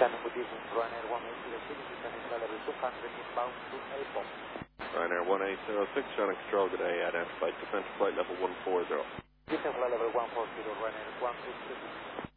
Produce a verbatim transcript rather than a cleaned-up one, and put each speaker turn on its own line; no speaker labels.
Good evening, Ryanair one eight zero six, descending flight level two hundred inbound to Airport.
Ryanair one eight zero six, Shannon Control, good day, identified descent flight level one four zero.
Descent flight level one four zero, Ryanair one eight zero six.